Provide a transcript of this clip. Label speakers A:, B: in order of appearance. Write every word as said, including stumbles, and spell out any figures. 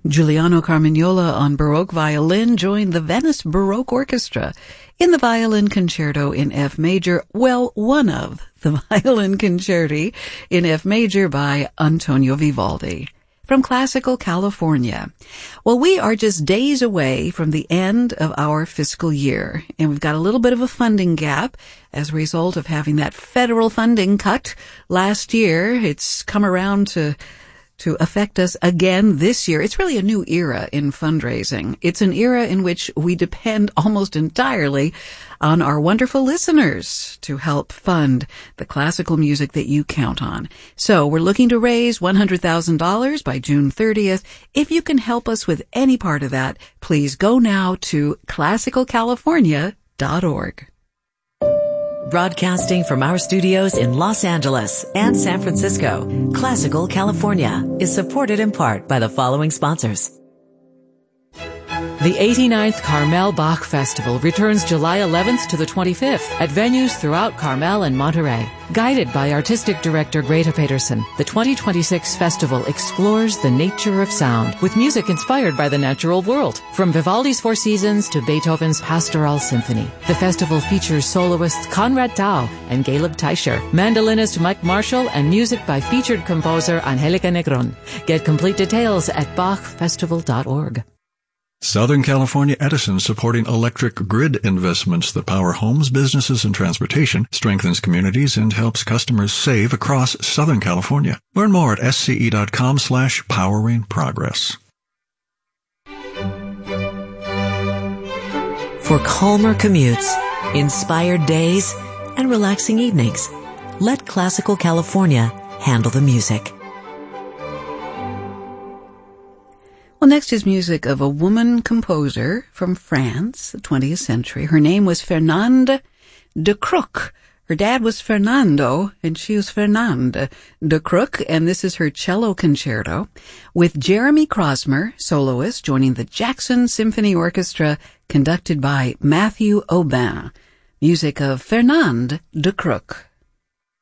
A: Giuliano Carmignola on Baroque violin joined the Venice Baroque Orchestra in the Violin Concerto in F major, well, one of the Violin Concerti in F major by Antonio Vivaldi. From Classical California. Well, we are just days away from the end of our fiscal year, and we've got a little bit of a funding gap as a result of having that federal funding cut last year. It's come around to to affect us again this year. It's really a new era in fundraising. It's an era in which we depend almost entirely on our wonderful listeners to help fund the classical music that you count on. So we're looking to raise one hundred thousand dollars by June thirtieth. If you can help us with any part of that, please go now to classical california dot org.
B: Broadcasting from our studios in Los Angeles and San Francisco, Classical California is supported in part by the following sponsors.
C: The eighty-ninth Carmel Bach Festival returns July eleventh to the twenty-fifth at venues throughout Carmel and Monterey. Guided by Artistic Director Greta Peterson, the twenty twenty-six festival explores the nature of sound with music inspired by the natural world. From Vivaldi's Four Seasons to Beethoven's Pastoral Symphony, the festival features soloists Conrad Tao and Caleb Teicher, mandolinist Mike Marshall, and music by featured composer Angelica Negron. Get complete details at bach festival dot org.
D: Southern California Edison, supporting electric grid investments that power homes, businesses, and transportation, strengthens communities, and helps customers save across Southern California. Learn more at sce.com slash powering progress.
B: For calmer commutes, inspired days, and relaxing evenings, let Classical California handle the music.
A: Well, next is music of a woman composer from France, the twentieth century. Her name was Fernande de Crook. Her dad was Fernando, and she was Fernande de Crook, and this is her cello concerto, with Jeremy Crosmer, soloist, joining the Jackson Symphony Orchestra, conducted by Matthew Aubin. Music of Fernande de Crook.